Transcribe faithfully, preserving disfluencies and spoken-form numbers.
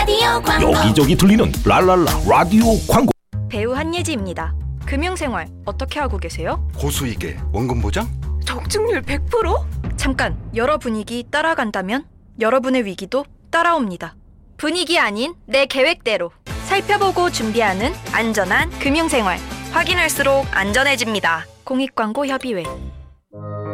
라디오 광고. 여기저기 들리는 랄랄라 라디오 광고. 배우 한예지입니다. 금융생활 어떻게 하고 계세요? 고수익에 원금 보장? 적중률 백 퍼센트? 잠깐, 여러 분위기 따라간다면 여러분의 위기도 따라옵니다. 분위기 아닌 내 계획대로 살펴보고 준비하는 안전한 금융생활. 확인할수록 안전해집니다. 공익광고협의회.